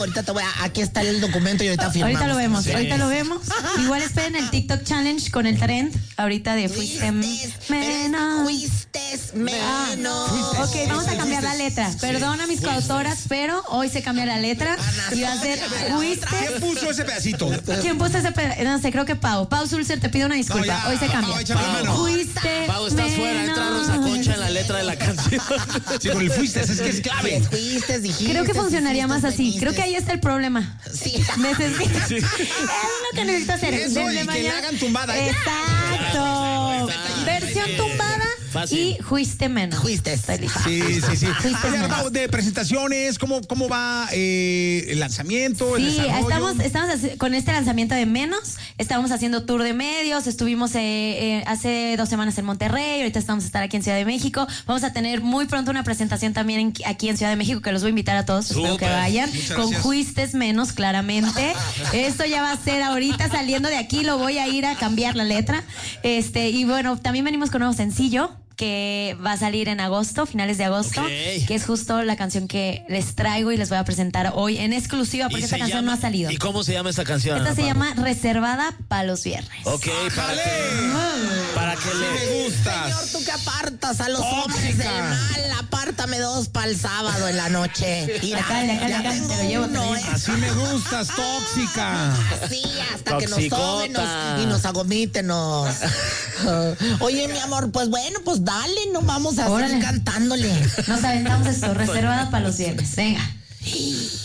Ahorita aquí está el documento y ahorita firmamos. Ahorita lo vemos, Sí. ahorita lo vemos. Igual esperen el TikTok Challenge con el trend ahorita de fuiste menos. Fuiste menos. Ok, vamos a cambiar la letra. Perdona a mis coautoras, pero hoy se cambia la letra y va a ser fuiste. ¿Quién puso ese pedacito? ¿Quién puso ese pedacito? No sé, creo que Pau. Pau Sulcer, te pido una disculpa. No, ya, hoy se cambia. Pau, échame la mano. Fuiste Pau, estás fuera, entra Rosa Concha en la letra de la canción. Sí, con el fuiste, es que es clave. Fuiste, dijiste. Creo que funcionaría más así. viniste. Creo que ahí está el problema. Sí. Necesito. Es lo que necesito hacer. Eso, Desde y que mañana. le hagan tumbada. Exacto. Versión tumbada Fácil. y fuiste menos. Fuiste. Feliz. Sí. Fuiste Oye, menos. Pau, de presentaciones, ¿cómo va el lanzamiento, el Sí, desarrollo? estamos con este lanzamiento de Menos. Estábamos haciendo tour de medios. Estuvimos hace 2 semanas en Monterrey. Ahorita estamos a estar aquí en Ciudad de México. Vamos a tener muy pronto una presentación también aquí en Ciudad de México que los voy a invitar a todos. Espero que Súper. vayan. Muchas Con gracias. Fuistes Menos, claramente. Esto ya va a ser ahorita saliendo de aquí. Lo voy a ir a cambiar la letra. Y bueno, también venimos con un nuevo sencillo que va a salir en agosto, finales de agosto, Ok. que es justo la canción que les traigo y les voy a presentar hoy en exclusiva porque ¿Y esta se canción no llama- ha salido. ¿Y cómo se llama esta canción? Esta Ana se Pau? llama Reservada para los viernes. Ok, para que le... Me gustas. Señor, tú que apartas a los Tóxica. hombres del mal, apártame 2 para el sábado en la noche. Mira, Acá, ya te tengo lo llevo, te lo uno, llevo. Así me gustas, tóxica. Así, hasta que nos Toxicota. tomen y nos agomítenos. Oye, mi amor, pues bueno, pues dale, no vamos a Órale. seguir cantándole. Nos aventamos esto, Reservada para los viernes. Venga.